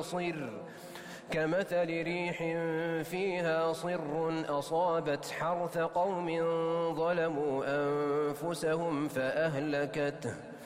صر كمثل ريح فيها صر أصابت حرث قوم ظلموا أنفسهم فأهلكته